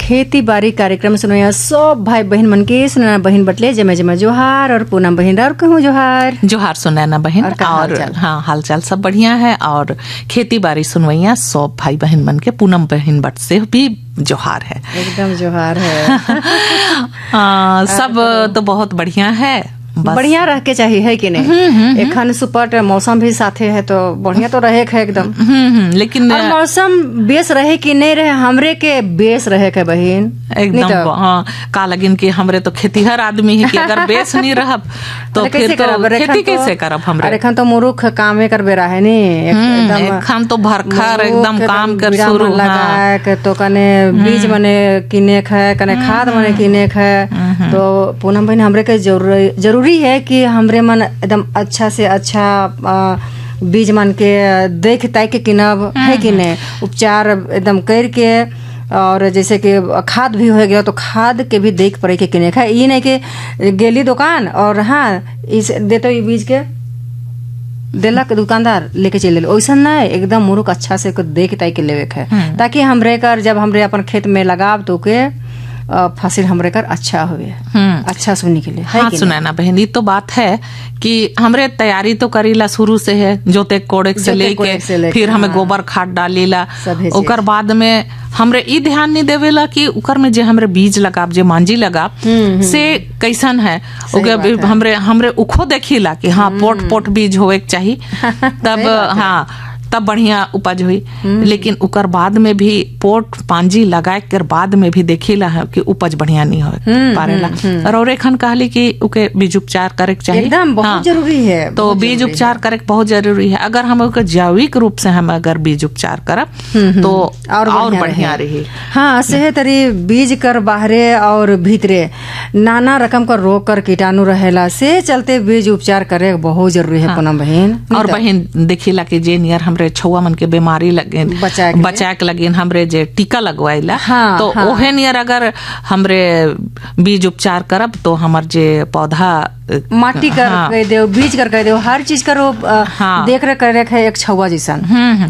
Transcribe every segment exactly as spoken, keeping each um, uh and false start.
खेती बाड़ी कार्यक्रम सुनो सब भाई बहन मन के सुनना बहन बटले जमे जमे जोहार और पूनम बहन और कहूँ जोहार जोहार सुनैना बहन और, और हाँ हालचाल सब बढ़िया है। और खेती बाड़ी सुनवैया सब भाई बहन मन के पूनम बहन बट से भी जोहार है, एकदम जोहार है। आ, सब तो बहुत बढ़िया है, बढ़िया रह के चाहिए है कि नहीं। एखन सुपट मौसम भी साथे है तो बढ़िया तो रहे है एकदम। लेकिन और मौसम बेस रहे कि नहीं रहे हमरे के बेस रहे के बहन एकदम तो, हाँ का लगिन कि हमरे तो खेतीहर आदमी है कि अगर बेस नहीं रहब तो फिर तो खेती कैसे करब हमरे। एखन तो मुरुख कामे करबे रहे नी एकदम एखन तो भरखर एकदम काम कर शुरू लगा के तो कने बीज मने किने है कने खाद मने किने है। तो पूनम बहन हमरे के जरूरी जरूरी है कि हमरे मन एकदम अच्छा से अच्छा बीज मन के देख ताक के किनब है कि नहीं, उपचार एकदम करके और जैसे कि खाद भी हो गया तो खाद के भी देख पड़े के किने का। ये नहीं कि गेली दुकान और हाँ इस देते ये बीज के देला के दुकानदार लेके चले वैसा नहीं, एकदम मुरुख अच्छा से देख ताक के लेवे है ताकि हमरे कर जब हमरे अपन खेत में लगाव तो के फसल हमरे कर अच्छा हुए अच्छा सुनने के लिए। हाँ सुनैना बहन, ये तो बात है कि हमरे तैयारी तो करीला शुरू से है, जोते कोड़े से लेके फिर हमें गोबर खाद डालीला, ओकर बाद में हमरे ई ध्यान नहीं देवेला कि उकर में जे हमरे बीज लगाब जे मांजी लगाब से कैसन है ओके हमरे हमरे उखो देखीला कि हाँ पोट पोट बीज होए चाहिए तब हाँ तब बढ़िया उपज हुई। लेकिन उकर बाद में भी पोट पांजी लगाए कर बाद में भी देखीला है कि उपज बढ़िया नहीं हो पारेला। और एखन कहली कि उके बीज उपचार करे के चाहिए, एकदम बहुत हाँ, जरूरी है। तो बीज उपचार करे बहुत जरूरी है। अगर हम उके जैविक रूप से हम अगर बीज उपचार करब तो और, और बढ़िया रही। हाँ सेहे तरी बीज कर बाहरे और भीतरे नाना रकम का रोग कर कीटाणु रहेला से चलते बीज उपचार करे बहुत जरूरी है पूनम बहन। और बहन देखीला कि जे नियर हमरे छुआ मन के बीमारी लगे बचा के लगे हमरे जे टीका लगवाइला हाँ, तो हाँ, ओहे नियर अगर हमरे बीज उपचार करब तो हमर जे पौधा माटी कर हाँ, कह दे बीज कर कह दे हर चीज करो हाँ, देख रेख कर रखे एक छुआ जैसन।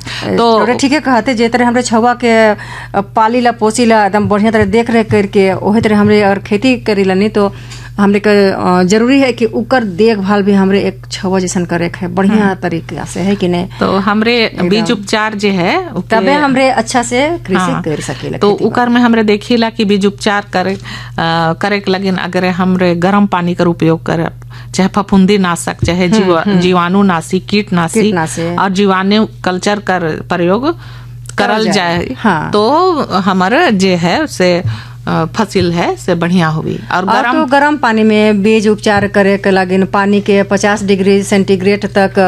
तो ठीक है कहते जे तरह हमरे छुआ के पाली ला पोसी ला एकदम बढ़िया तरह देख रेख करके ओहे तरह हमरे अगर खेती करीला नहीं तो हमरे का जरूरी है कि उकर देखभाल भी हमरे एक छुआ जैसन करे है बढ़िया तरीके से है कि नहीं। तो हमरे बीज उपचार जे है तबे हमरे अच्छा से कृषि हाँ, कर सकेला। तो उकर में हमरे देखीला कि बीज उपचार करे करे के लगिन अगर हमरे गर्म पानी का उपयोग करे चाहे फफूंदी नाशक चाहे जीवा, जीवाणु नाशी कीटनाशी और जीवाणु कल्चर कर प्रयोग करल जाए हाँ, तो हमारे जे है से फसल है से बढ़िया हुई। और गरम तो गरम पानी में बीज उपचार करे के लगिन पानी के पचास डिग्री सेंटीग्रेड तक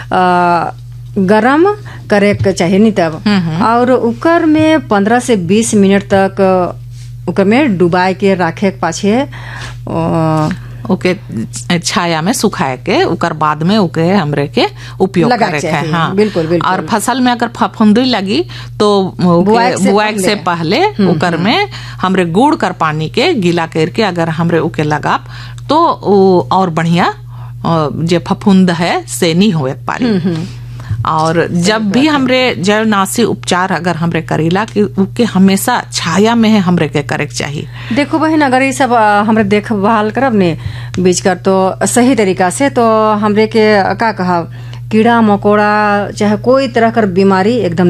गरम करे के चाहिए नहीं तब और उकर में पंद्रह से बीस मिनट तक उकर में डुबाए के रखे के पाछे ओके छाया में सुखाए के उकर बाद में ओके हमरे के उपयोग करे के हाँ बिल्कुल, बिल्कुल। और फसल में अगर फफूंदी लगी तो बुआई से पहले उकर में हमरे गुड़ कर पानी के गीला करके अगर हमरे उके लगाब तो और बढ़िया जे फफूंद है से नहीं होए पारी। और जब भी हमरे जैवनाशी उपचार अगर हमरे करेला कि उके हमेशा छाया में है हमरे के करे चाहिए। देखो बहन अगर ये सब हमरे देखभाल करब ने बीज कर तो सही तरीका से तो हमरे के का कहा कीड़ा मकोड़ा चाहे कोई तरह कर बीमारी एकदम